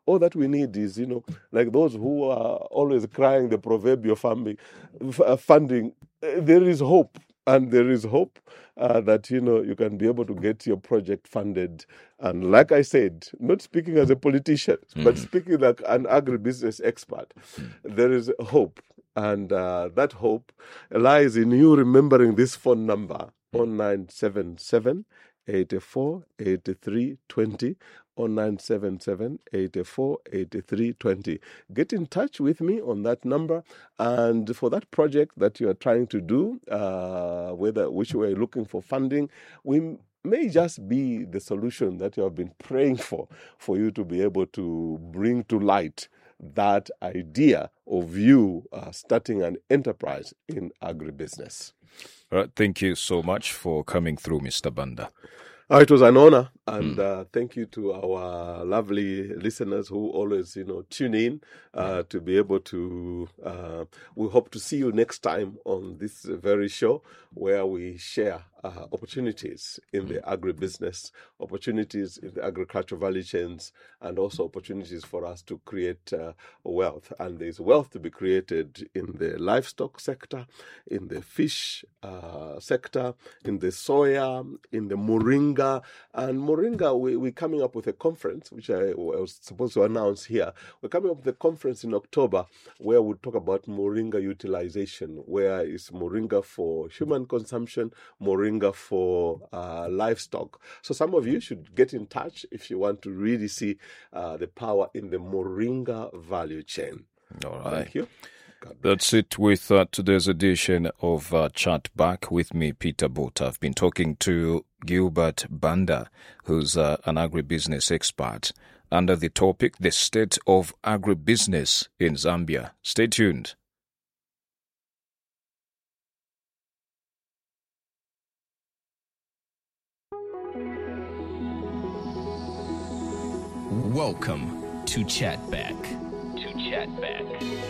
All that we need is, like those who are always crying the proverbial funding, there is hope. And there is hope that, you can be able to get your project funded. And like I said, not speaking as a politician, but speaking like an agribusiness expert, there is hope. And that hope lies in you remembering this phone number, 0977 84 83 20, 0977 84 83 20. Get in touch with me on that number. And for that project that you are trying to do, which we're looking for funding, we may just be the solution that you have been praying for you to be able to bring to light that idea of you starting an enterprise in agribusiness. All right, thank you so much for coming through, Mr. Banda. It was an honor, and thank you to our lovely listeners who always, tune in to be able to. We hope to see you next time on this very show where we share opportunities in the agribusiness, opportunities in the agricultural value chains, and also opportunities for us to create wealth. And there's wealth to be created in the livestock sector, in the fish sector, in the soya, in the moringa. And moringa, we're coming up with a conference, which I was supposed to announce here. We're coming up with a conference in October where we'll talk about moringa utilization, where it's moringa for human consumption, moringa for livestock. So some of you should get in touch if you want to really see the power in the moringa value chain. All right. Thank you. That's it with today's edition of Chat Back with me, Peter Bota. I've been talking to Gilbert Banda, who's an agribusiness expert, under the topic, The State of Agribusiness in Zambia. Stay tuned. Welcome to Chat Back.